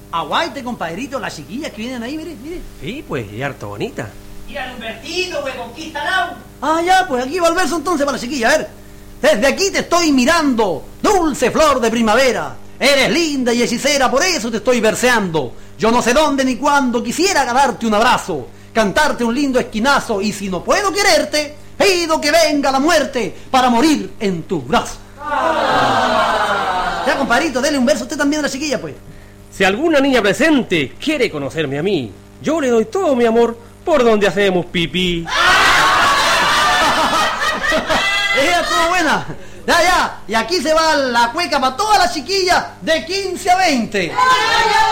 Aguante, compadrito, las chiquillas que vienen ahí, mire. Sí, pues, y harto bonita. Mira al Humbertito, pues conquista. Ah, ya, pues aquí va el verso entonces para la chiquilla, a ver. Desde aquí te estoy mirando, dulce flor de primavera. Eres linda y hechicera, por eso te estoy verseando. Yo no sé dónde ni cuándo quisiera darte un abrazo, cantarte un lindo esquinazo, y si no puedo quererte, pido que venga la muerte para morir en tus brazos. Ya, compadrito, dele un verso usted también a la chiquilla, pues. Si alguna niña presente quiere conocerme a mí, yo le doy todo mi amor por donde hacemos pipí. Ella estuvo buena. Ya. Y aquí se va la cueca para todas las chiquillas de 15 a 20.